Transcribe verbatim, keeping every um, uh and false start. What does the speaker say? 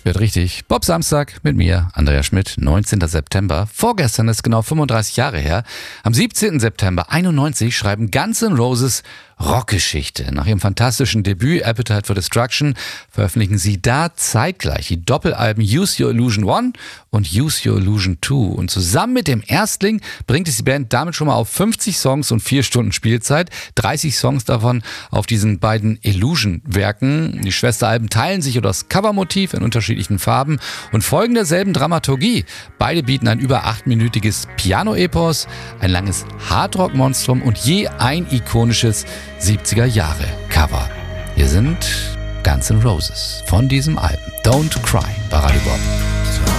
spät richtig. Bob Samstag mit mir, Andreas Schmidt, neunzehnter September. Vorgestern ist genau fünfunddreißig Jahre her. Am siebzehnten September einundneunzig schreiben Guns N' Roses Rockgeschichte. Nach ihrem fantastischen Debüt Appetite for Destruction veröffentlichen sie da zeitgleich die Doppelalben Use Your Illusion eins und Use Your Illusion zwei. Und zusammen mit dem Erstling bringt es die Band damit schon mal auf fünfzig Songs und vier Stunden Spielzeit. dreißig Songs davon auf diesen beiden Illusion-Werken. Die Schwesteralben teilen sich das Covermotiv in unterschiedlichen Farben und folgen derselben Dramaturgie. Beide bieten ein über achtminütiges Piano-Epos, ein langes Hardrock-Monstrum und je ein ikonisches siebziger-Jahre-Cover. Hier sind Guns N' Roses von diesem Album Don't Cry bei Radio Bob.